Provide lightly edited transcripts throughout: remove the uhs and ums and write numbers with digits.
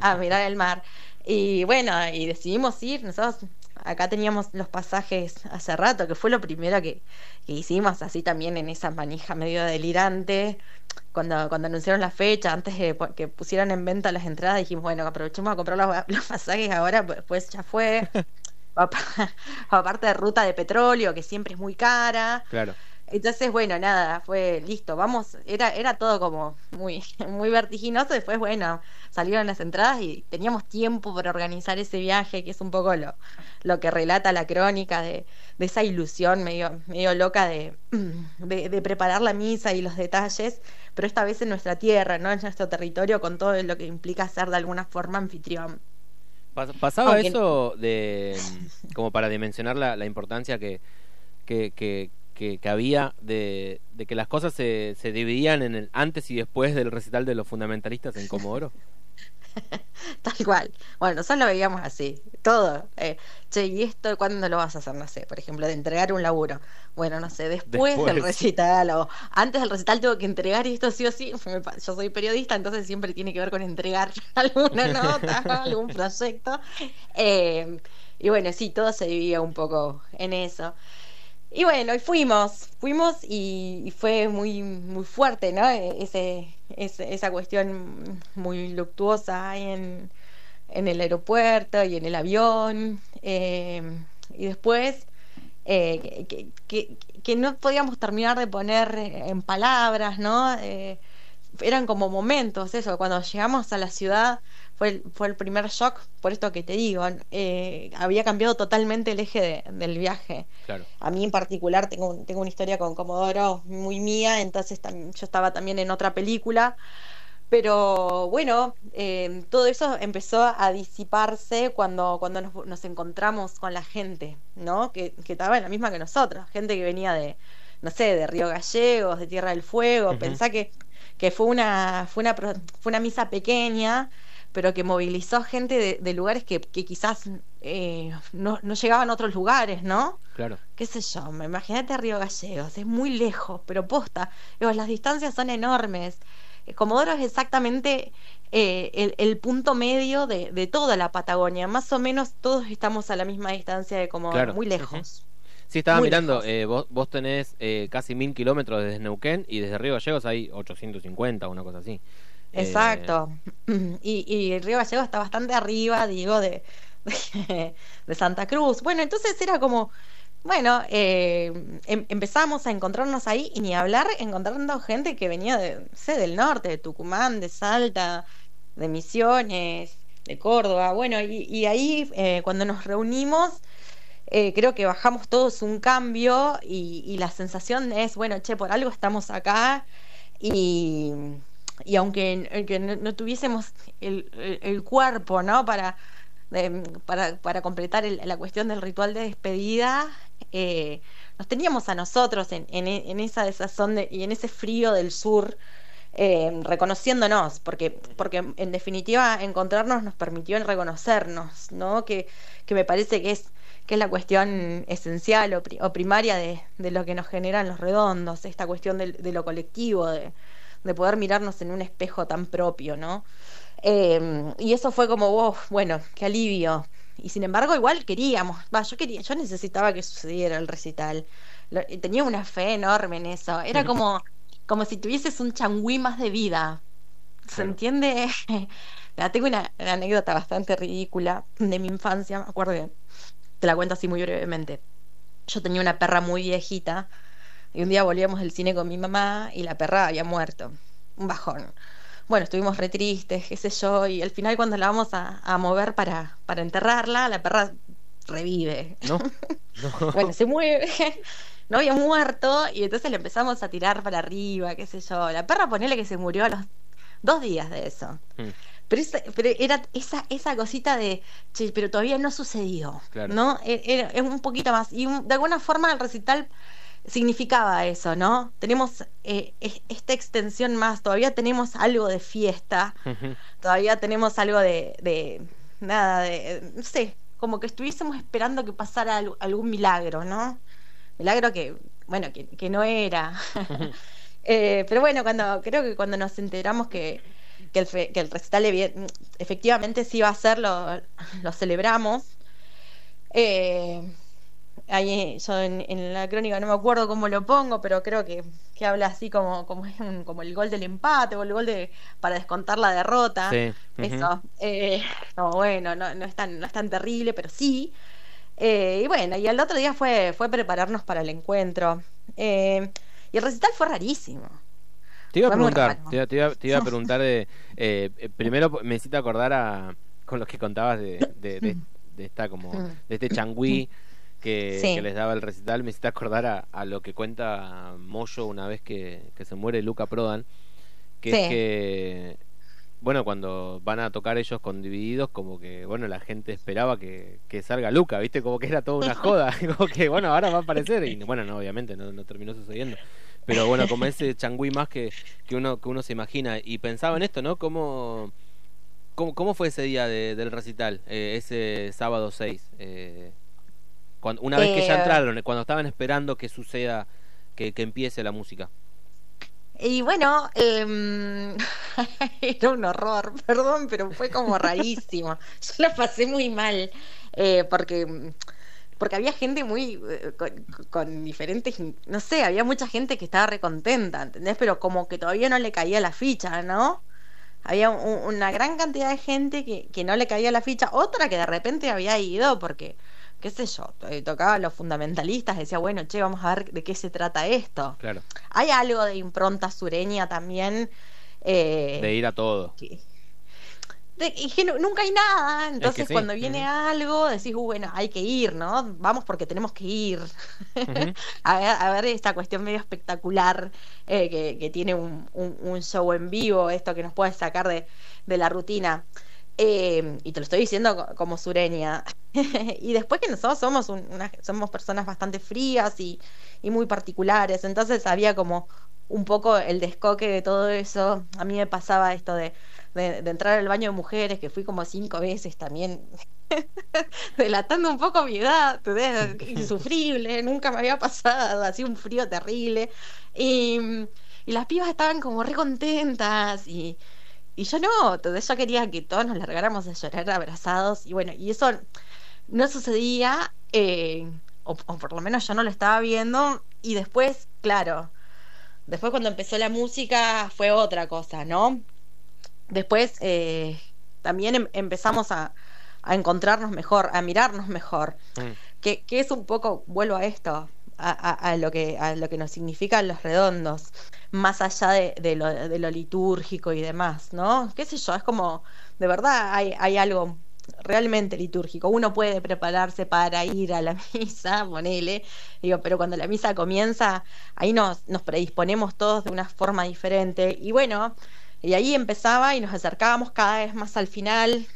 a mirar el mar. Y bueno, y decidimos ir, nosotros acá teníamos los pasajes hace rato, que fue lo primero que hicimos, así también en esa manija medio delirante, cuando anunciaron la fecha, antes de que pusieran en venta las entradas, dijimos, bueno, aprovechemos a comprar los pasajes ahora, pues ya fue. Apa- Aparte de ruta de petróleo, que siempre es muy cara. Claro. Entonces, bueno, nada, fue listo, vamos, era todo como muy, muy vertiginoso. Después, bueno, salieron las entradas y teníamos tiempo para organizar ese viaje, que es un poco lo que relata la crónica de esa ilusión medio loca de preparar la misa y los detalles, pero esta vez en nuestra tierra, ¿no? En nuestro territorio, con todo lo que implica ser de alguna forma anfitrión. Pasaba Aunque eso de, como para dimensionar la importancia que, que, que había de que las cosas se dividían en el antes y después del recital de los fundamentalistas en Comodoro. tal cual. Bueno, nosotros lo veíamos así, todo. Che, ¿y esto cuándo lo vas a hacer? No sé, por ejemplo, de entregar un laburo. Bueno, no sé, después del Después. recital o antes del recital tengo que entregar esto sí o sí. Yo soy periodista, entonces siempre tiene que ver con entregar alguna nota, algún proyecto. Eh, y bueno, sí, todo se dividía un poco en eso. Y bueno, y fuimos y fue muy, muy fuerte, ¿no? Esa cuestión muy luctuosa ahí en el aeropuerto y en el avión. Y después, que no podíamos terminar de poner en palabras, ¿no? Eran como momentos, eso, cuando llegamos a la ciudad fue el primer shock, por esto que te digo, había cambiado totalmente el eje del viaje. Claro. A mí en particular tengo una historia con Comodoro muy mía, entonces yo estaba también en otra película, pero bueno, todo eso empezó a disiparse cuando nos encontramos con la gente, ¿no? Que estaba en la misma que nosotros, gente que venía no sé, de Río Gallegos, de Tierra del Fuego. Ujú. Pensá que fue una misa pequeña, pero que movilizó gente de lugares que quizás no llegaban a otros lugares, ¿no? Claro. Qué sé yo, imagínate Río Gallegos, es muy lejos, pero posta, digo, las distancias son enormes. Comodoro es exactamente el punto medio de toda la Patagonia, más o menos todos estamos a la misma distancia de Comodoro, Claro. muy Ujú. lejos, Sí, estaba muy mirando, lejos. vos tenés casi 1000 kilómetros desde Neuquén y desde Río Gallegos hay 850, una cosa así. Eh, Exacto. Y Río Gallegos está bastante arriba, digo, de Santa Cruz. Bueno, entonces era como, bueno, empezamos a encontrarnos ahí y ni hablar encontrando gente que venía no sé, del norte, de Tucumán, de Salta, de Misiones, de Córdoba. Bueno, y ahí cuando nos reunimos, creo que bajamos todos un cambio y la sensación es, bueno, che, por algo estamos acá y, y aunque no tuviésemos el cuerpo, ¿no? Para completar la cuestión del ritual de despedida, nos teníamos a nosotros en esa desazón y en ese frío del sur, reconociéndonos, porque en definitiva encontrarnos nos permitió reconocernos, ¿no? Que me parece que es la cuestión esencial o primaria de lo que nos generan los redondos, esta cuestión de lo colectivo, de poder mirarnos en un espejo tan propio, ¿no? Y eso fue como, wow, bueno, qué alivio. Y sin embargo, igual queríamos, yo necesitaba que sucediera el recital. Tenía una fe enorme en eso. Era como si tuvieses un changüí más de vida. ¿Se claro. entiende? Tengo una anécdota bastante ridícula de mi infancia, me acuerdo que te la cuento así muy brevemente. Yo tenía una perra muy viejita y un día volvíamos del cine con mi mamá y la perra había muerto. Un bajón. Bueno, estuvimos re tristes, qué sé yo, y al final cuando la vamos a mover para enterrarla, la perra revive. No, Bueno, no. se mueve, no había muerto, y entonces le empezamos a tirar para arriba, qué sé yo. La perra, ponele que se murió a los 2 días de eso. Mm, Pero era esa cosita de, che, pero todavía no sucedió, claro. ¿no? Es un poquito más. Y de alguna forma el recital significaba eso, ¿no? Tenemos esta extensión más, todavía tenemos algo de fiesta, Ujú. todavía tenemos algo nada, no sé, como que estuviésemos esperando que pasara algún milagro, ¿no? Milagro que, bueno, que no era. Ujú. Pero bueno, creo que cuando nos enteramos que el recital efectivamente sí iba a ser, lo celebramos. Eh, Ahí yo en la crónica no me acuerdo cómo lo pongo, pero creo que habla así como el gol del empate o el gol para descontar la derrota. Sí. Ujú. Eso. No, bueno, no es tan terrible, pero sí. Y bueno, y el otro día fue prepararnos para el encuentro. Y el recital fue rarísimo. Te iba a Fue muy preguntar, raro. te iba a preguntar primero me hiciste acordar con los que contabas de esta como, de este changüí que Sí, les daba el recital, me hiciste acordar a lo que cuenta Moyo una vez que se muere Luca Prodan, que es sí. que, bueno, cuando van a tocar ellos con Divididos, como que, bueno, la gente esperaba que salga Luca, ¿viste? Como que era toda una joda, como que, bueno, ahora va a aparecer, y bueno, no, obviamente, no terminó sucediendo. Pero bueno, como ese changüí más que uno se imagina. Y pensaba en esto, ¿no? ¿Cómo fue ese día del recital? Ese sábado 6 una vez que ya Eh, entraron, cuando estaban esperando que suceda, que empiece la música. Y bueno, era un horror, perdón, pero fue como rarísimo. Yo lo pasé muy mal, porque había gente muy con diferentes, no sé, había mucha gente que estaba recontenta, ¿entendés? Pero como que todavía no le caía la ficha, ¿no? Había una gran cantidad de gente que no le caía la ficha, otra que de repente había ido porque, qué sé yo, tocaba a los fundamentalistas, decía, bueno, che, vamos a ver de qué se trata esto. Claro, Hay algo de impronta sureña también, de eh, ir a todo. que, y que nunca hay nada, Es que entonces sí. cuando viene Ujú, algo decís, bueno, hay que ir, ¿no? Vamos porque tenemos que ir. ujú. A ver esta cuestión medio espectacular que tiene un show en vivo, esto que nos puede sacar de la rutina. Y te lo estoy diciendo como sureña. Y después que nosotros somos personas bastante frías y muy particulares, entonces había como un poco el descoque de todo eso. A mí me pasaba esto de entrar al baño de mujeres, que fui como 5 veces también, delatando un poco mi edad, ¿entendés? Insufrible, nunca me había pasado, así un frío terrible. Y, y las pibas estaban como re contentas y yo no, entonces yo quería que todos nos largáramos a llorar abrazados y bueno, y eso no sucedía, o por lo menos yo no lo estaba viendo y después, claro, después cuando empezó la música fue otra cosa, ¿no? Después también empezamos a encontrarnos mejor, a mirarnos mejor, Mm. que es un poco, vuelvo a esto, a lo que nos significan los redondos, más allá de lo litúrgico y demás, ¿no? ¿Qué sé yo? Es como, de verdad hay algo realmente litúrgico. Uno puede prepararse para ir a la misa, ponele, digo, pero cuando la misa comienza, ahí nos predisponemos todos de una forma diferente. Y bueno, y ahí empezaba y nos acercábamos cada vez más al final.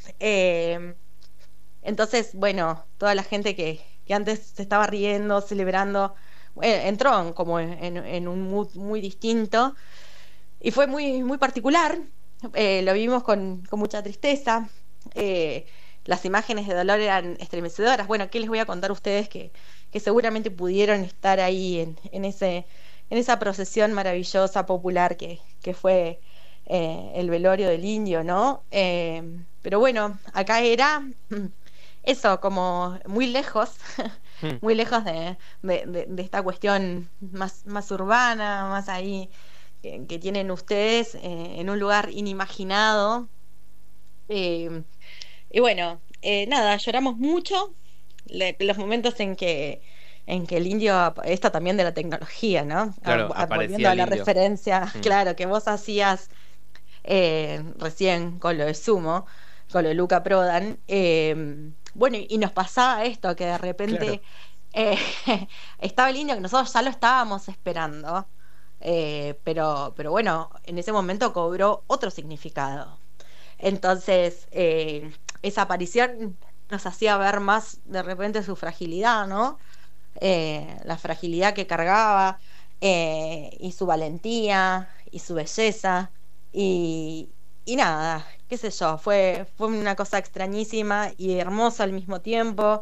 Entonces, bueno, toda la gente que antes se estaba riendo, celebrando, entró como en un mood muy distinto y fue muy, muy particular. Lo vimos con mucha tristeza. Eh, las imágenes de dolor eran estremecedoras. Bueno, ¿qué les voy a contar a ustedes que seguramente pudieron estar ahí en esa procesión maravillosa, popular que fue el velorio del indio, ¿no? Pero bueno, acá era eso, como muy lejos, Mm. muy lejos de esta cuestión más urbana, más ahí que tienen ustedes en un lugar inimaginado. Eh, y bueno, nada, lloramos mucho los momentos en que el indio, esto también de la tecnología, ¿no? Claro, Volviendo aparecía a el la indio. referencia, Mm. claro, que vos hacías recién con lo de Sumo, con lo de Luca Prodan. Bueno, y nos pasaba esto, que de Claro. repente eh, estaba el indio, que nosotros ya lo estábamos esperando, pero bueno, en ese momento cobró otro significado. Entonces, esa aparición nos hacía ver más de repente su fragilidad, ¿no? La fragilidad que cargaba, y su valentía y su belleza y, y nada, qué sé yo, fue una cosa extrañísima y hermosa al mismo tiempo.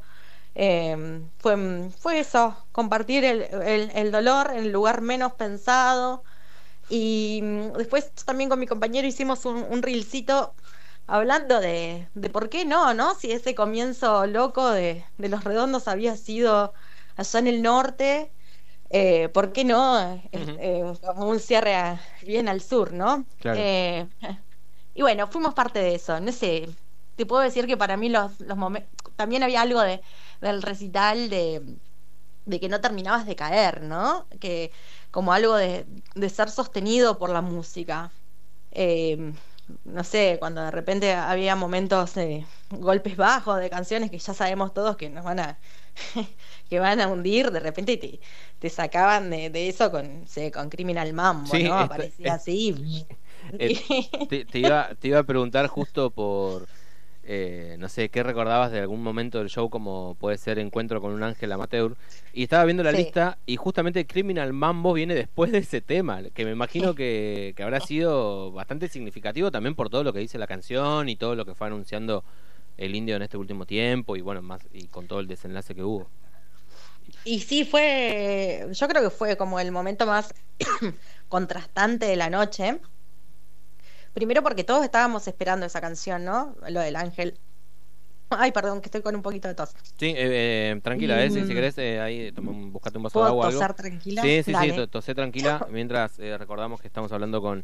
Fue eso, compartir el dolor en el lugar menos pensado. Y después también con mi compañero hicimos un reelcito hablando de por qué no, ¿no? Si ese comienzo loco de Los Redondos había sido allá en el norte, ¿por qué no? Ujú, Como un cierre bien al sur, ¿no? claro. Y bueno, fuimos parte de eso. No sé, te puedo decir que para mí los momentos. También había algo del recital de que no terminabas de caer, ¿no? Que como algo de ser sostenido por la música. Eh, no sé, cuando de repente había momentos de golpes bajos de canciones que ya sabemos todos que nos van a que van a hundir, de repente te sacaban de eso con, no sé, con Criminal Mambo, Sí, ¿no? Aparecía así. eh, te iba a preguntar justo por, no sé, ¿qué recordabas de algún momento del show como puede ser Encuentro con un ángel amateur? Y estaba viendo la Sí. lista y justamente Criminal Mambo viene después de ese tema, que me imagino que habrá sido bastante significativo también por todo lo que dice la canción y todo lo que fue anunciando el Indio en este último tiempo y bueno, más y con todo el desenlace que hubo. Y sí, yo creo que fue como el momento más contrastante de la noche. Primero porque todos estábamos esperando esa canción, ¿no? Lo del ángel. Ay, perdón, que estoy con un poquito de tos. Sí, tranquila, Y si querés, ahí buscate un vaso de ¿puedo agua o algo. tosar tranquila? Sí, sí, sí, Dale. tosé tranquila, mientras recordamos que estamos hablando con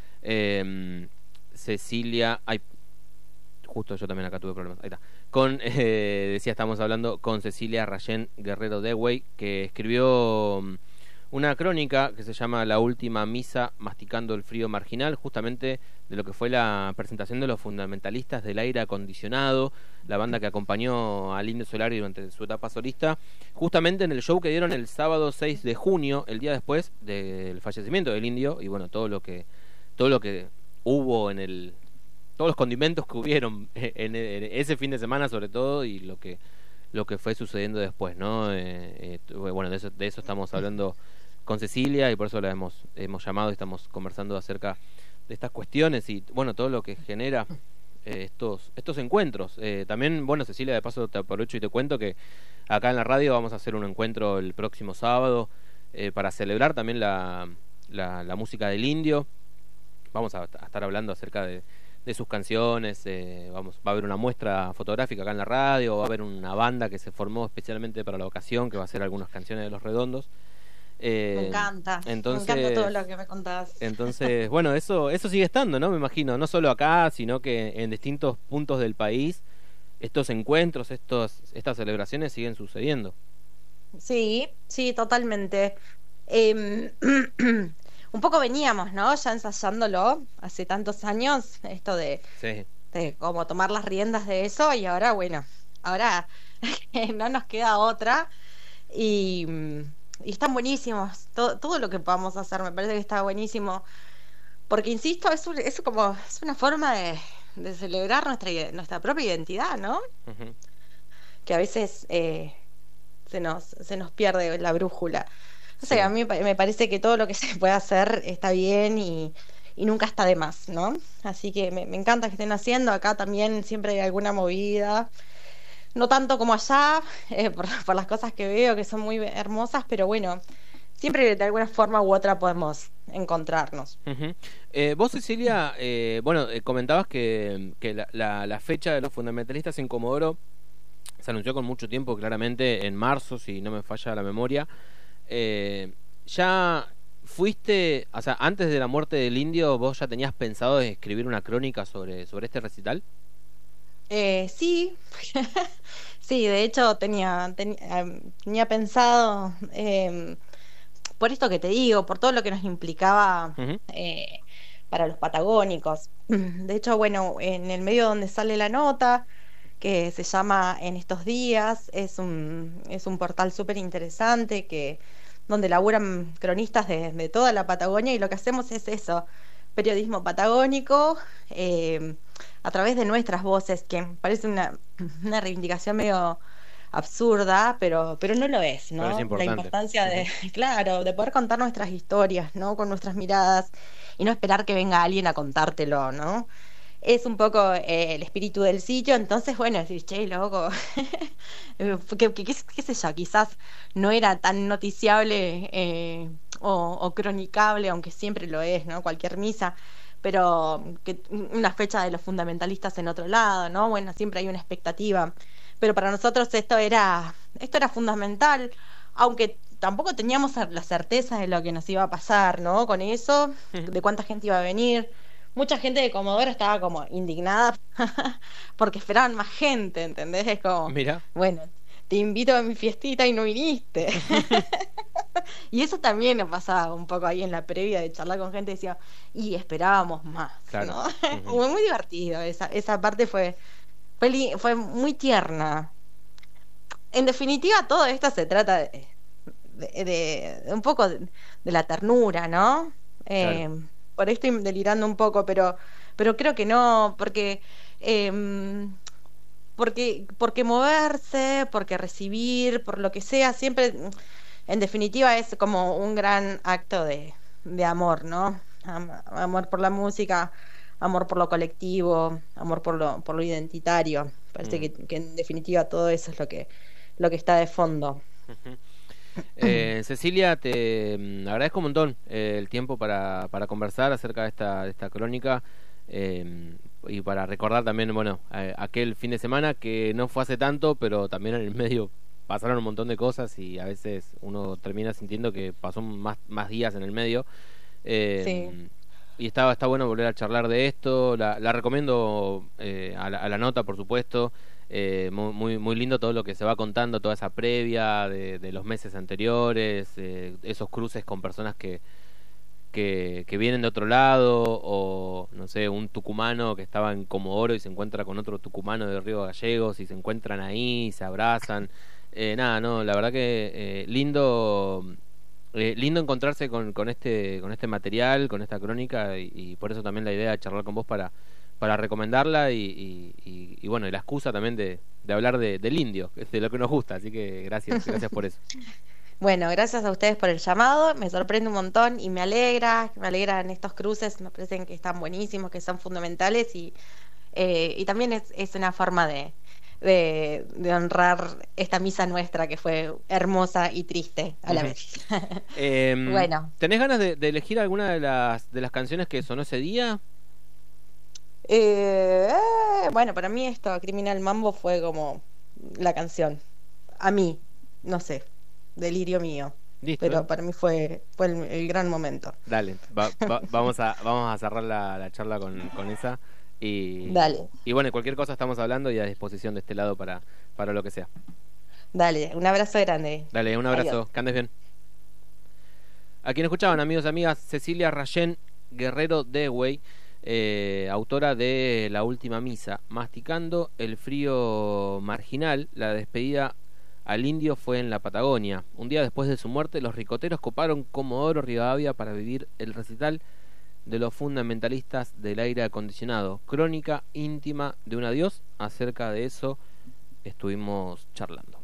Cecilia. Ay, justo yo también acá tuve problemas. Ahí está. Decía, estamos hablando con Cecilia Rayén Guerrero Dewey, que escribió una crónica que se llama La última misa masticando el frío marginal, justamente de lo que fue la presentación de los fundamentalistas del aire acondicionado, la banda que acompañó al Indio Solari durante su etapa solista, justamente en el show que dieron el sábado 6 de junio, el día después del fallecimiento del Indio, y bueno, todo lo que hubo en el todos los condimentos que hubieron en ese fin de semana sobre todo y lo que fue sucediendo después, ¿no? Bueno, de eso estamos hablando con Cecilia y por eso la hemos llamado y estamos conversando acerca de estas cuestiones y bueno, todo lo que genera estos encuentros. También, bueno, Cecilia, de paso te aprovecho y te cuento que acá en la radio vamos a hacer un encuentro el próximo sábado para celebrar también la música del Indio. Vamos a estar hablando acerca de sus canciones, va a haber una muestra fotográfica acá en la radio, va a haber una banda que se formó especialmente para la ocasión, que va a hacer algunas canciones de Los Redondos. Eh, Me encanta todo entonces, lo que me contás. entonces, bueno, eso sigue estando, ¿no? Me imagino, no solo acá, sino que en distintos puntos del país, estos encuentros, estas celebraciones siguen sucediendo. Sí, sí, totalmente. Em, un poco veníamos, ¿no? Ya ensayándolo hace tantos años, esto Sí. de cómo tomar las riendas de eso, y ahora, bueno, ahora no nos queda otra. Y, y están buenísimos. Todo lo que podamos hacer me parece que está buenísimo. Porque, insisto, es una forma de celebrar nuestra propia identidad, ¿no? Ujú. Que a veces se nos pierde la brújula. No sé, a Sí. mí me parece que todo lo que se puede hacer está bien y nunca está de más, ¿no? Así que me encanta que estén haciendo. Acá también siempre hay alguna movida. No tanto como allá, por las cosas que veo que son muy hermosas, pero bueno, siempre de alguna forma u otra podemos encontrarnos. Ujú. Vos, Cecilia, bueno, comentabas que la fecha de los fundamentalistas en Comodoro se anunció con mucho tiempo, claramente en marzo, si no me falla la memoria. ¿Ya fuiste, o sea, antes de la muerte del Indio, vos ya tenías pensado de escribir una crónica sobre este recital? Sí, sí, de hecho tenía pensado, por esto que te digo, por todo lo que nos implicaba Ujú. para los patagónicos. De hecho, bueno, en el medio donde sale la nota, que se llama En estos días, es un portal súper interesante donde laburan cronistas de toda la Patagonia y lo que hacemos es eso, periodismo patagónico a través de nuestras voces, que me parece una reivindicación medio absurda, pero no lo es, Pero es ¿no? La importante. importancia Ujú. claro, de poder contar nuestras historias, ¿no? Con nuestras miradas y no esperar que venga alguien a contártelo, ¿no? Es un poco el espíritu del sitio, entonces, bueno, decís, che, loco, qué sé yo, quizás no era tan noticiable o cronicable, aunque siempre lo es, ¿no? Cualquier misa, pero que una fecha de los fundamentalistas en otro lado, ¿no? Bueno, siempre hay una expectativa, pero para nosotros esto era fundamental, aunque tampoco teníamos la certeza de lo que nos iba a pasar, ¿no? Con eso, de cuánta gente iba a venir. Mucha gente de Comodoro estaba como indignada porque esperaban más gente, ¿entendés? Es como, Mira. bueno, te invito a mi fiestita y no viniste. Y eso también nos pasaba un poco ahí en la previa de charlar con gente, decía, y esperábamos más, Claro. ¿no? Ujú. Fue muy divertido, esa parte fue muy tierna. En definitiva, todo esto se trata de un poco de la ternura, ¿no? Claro. Por ahí estoy delirando un poco, pero creo que no, porque moverse, porque recibir, por lo que sea, siempre, en definitiva, es como un gran acto de amor, ¿no? Amor por la música, amor por lo colectivo, amor por lo identitario. Parece Mm. que en definitiva todo eso es lo que está de fondo. Ujú. Cecilia, te agradezco un montón el tiempo para conversar acerca de esta crónica, y para recordar también, bueno, aquel fin de semana que no fue hace tanto, pero también en el medio pasaron un montón de cosas y a veces uno termina sintiendo que pasó más días en el medio. Sí. Y está bueno volver a charlar de esto. La recomiendo, a la nota, por supuesto. Muy lindo todo lo que se va contando, toda esa previa de los meses anteriores, esos cruces con personas que vienen de otro lado, o no sé, un tucumano que estaba en Comodoro y se encuentra con otro tucumano de Río Gallegos y se encuentran ahí, se abrazan. Nada, no, la verdad que lindo encontrarse con este material, con esta crónica, y por eso también la idea de charlar con vos para recomendarla, y bueno, y la excusa también de hablar del indio, que es de lo que nos gusta, así que gracias por eso. Bueno, gracias a ustedes por el llamado, me sorprende un montón y me alegra en estos cruces, me parecen que están buenísimos, que son fundamentales y también es una forma de honrar esta misa nuestra que fue hermosa y triste a la Ujú. vez. Bueno, ¿Tenés ganas de elegir alguna de las canciones que sonó ese día? bueno, para mí esto, Criminal Mambo, fue como la canción. A mí, no sé, delirio mío, Listo, pero para mí fue el gran momento. dale, vamos a cerrar la charla con esa, Dale, y bueno, cualquier cosa estamos hablando y a disposición de este lado para lo que sea. dale, un abrazo grande. Dale, un Adiós. abrazo, que andes bien. A quien escuchaban, amigos y amigas, Cecilia Rayén Guerrero Dewey, autora de La Última Misa, Masticando el Frío Marginal. La despedida al indio fue en la Patagonia. Un día después de su muerte, los ricoteros coparon Comodoro Rivadavia para vivir el recital de los fundamentalistas del aire acondicionado. Crónica íntima de un adiós. Acerca de eso estuvimos charlando.